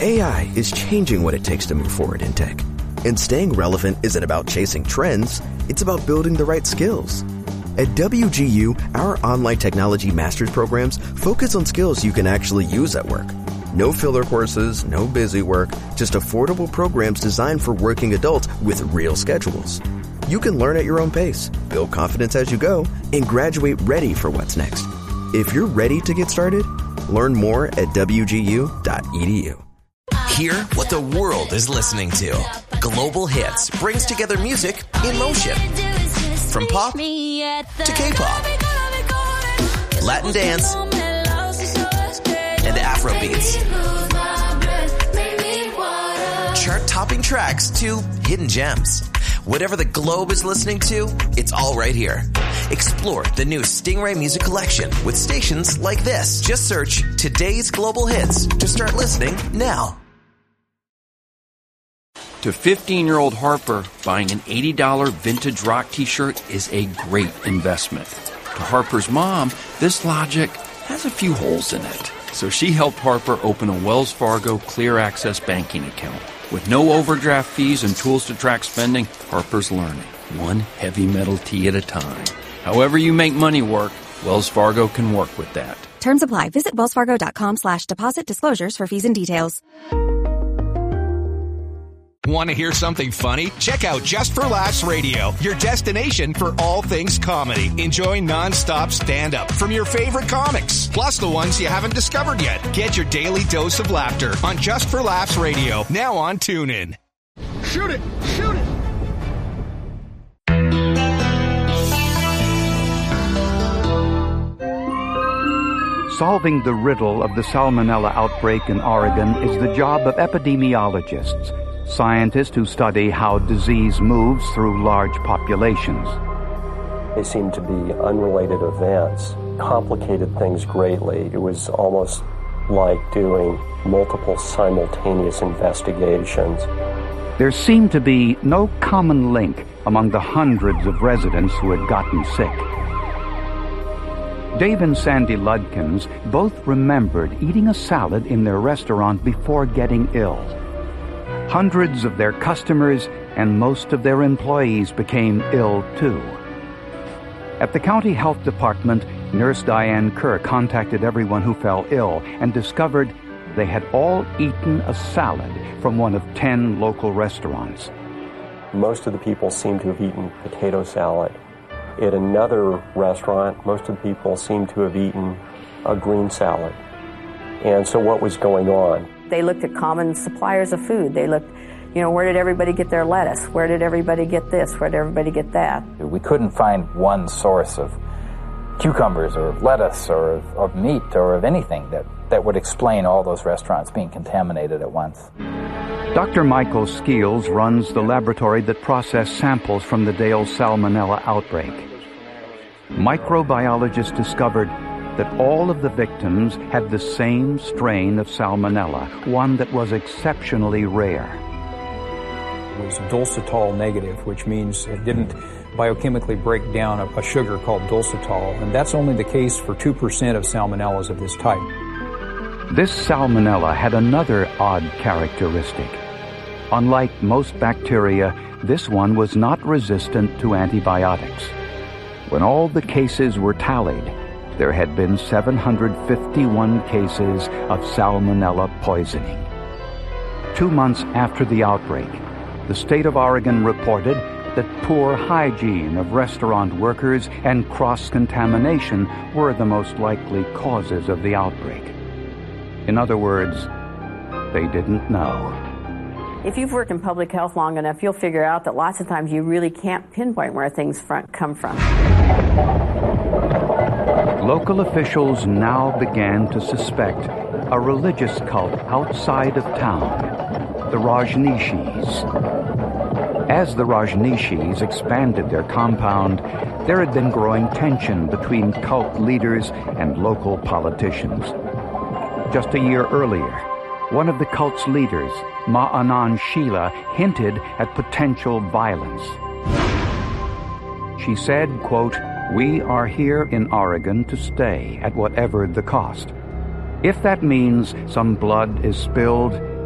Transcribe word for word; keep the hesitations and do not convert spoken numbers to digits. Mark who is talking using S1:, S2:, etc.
S1: A I is changing what it takes to move forward in tech. And staying relevant isn't about chasing trends, it's about building the right skills. At W G U, our online technology master's programs focus on skills you can actually use at work. No filler courses, no busy work, just affordable programs designed for working adults with real schedules. You can learn at your own pace, build confidence as you go, and graduate ready for what's next. If you're ready to get started, learn more at W G U dot E D U.
S2: Hear what the world is listening to. Global Hits brings together music in motion. From pop to K-pop, Latin dance, and Afro beats. Chart-topping tracks to hidden gems. Whatever the globe is listening to, it's all right here. Explore the new Stingray Music Collection with stations like this. Just search Today's Global Hits to start listening now.
S3: To fifteen-year-old Harper, buying an eighty dollars vintage rock t-shirt is a great investment. To Harper's mom, this logic has a few holes in it. So she helped Harper open a Wells Fargo Clear Access banking account. With no overdraft fees and tools to track spending, Harper's learning, one heavy metal tee at a time. However you make money work, Wells Fargo can work with that.
S4: Terms apply. Visit wellsfargo.com slash deposit disclosures for fees and details.
S5: Want to hear something funny? Check out Just for Laughs Radio, your destination for all things comedy. Enjoy non-stop stand-up from your favorite comics, plus the ones you haven't discovered yet. Get your daily dose of laughter on Just for Laughs Radio, now on TuneIn.
S6: Shoot it! Shoot it!
S7: Solving the riddle of the salmonella outbreak in Oregon is the job of epidemiologists, scientists who study how disease moves through large populations.
S8: They seemed to be unrelated events, complicated things greatly. It was almost like doing multiple simultaneous investigations.
S7: There seemed to be no common link among the hundreds of residents who had gotten sick. Dave and Sandy Ludkins both remembered eating a salad in their restaurant before getting ill. Hundreds of their customers and most of their employees became ill too. At the county health department, Nurse Diane Kerr contacted everyone who fell ill and discovered they had all eaten a salad from one of ten local restaurants.
S8: Most of the people seemed to have eaten potato salad. At another restaurant, most of the people seemed to have eaten a green salad. And so what was going on?
S9: They looked at common suppliers of food. They looked, you know, where did everybody get their lettuce? Where did everybody get this? Where did everybody get that?
S10: We couldn't find one source of cucumbers or lettuce or of, of meat or of anything that, that would explain all those restaurants being contaminated at once.
S7: Doctor Michael Skeels runs the laboratory that processed samples from the Dale salmonella outbreak. Microbiologists discovered that all of the victims had the same strain of salmonella, one that was exceptionally rare.
S11: It was dulcitol negative, which means it didn't biochemically break down a, a sugar called dulcitol, and that's only the case for two percent of salmonellas of this type.
S7: This salmonella had another odd characteristic. Unlike most bacteria, this one was not resistant to antibiotics. When all the cases were tallied, there had been seven hundred fifty-one cases of salmonella poisoning. Two months after the outbreak, the state of Oregon reported that poor hygiene of restaurant workers and cross-contamination were the most likely causes of the outbreak. In other words, they didn't know.
S9: If you've worked in public health long enough, you'll figure out that lots of times you really can't pinpoint where things front come from.
S7: Local officials now began to suspect a religious cult outside of town, the Rajneeshis. As the Rajneeshis expanded their compound, there had been growing tension between cult leaders and local politicians. Just a year earlier, one of the cult's leaders, Ma Anand Sheela, hinted at potential violence. She said, quote, "We are here in Oregon to stay at whatever the cost. If that means some blood is spilled,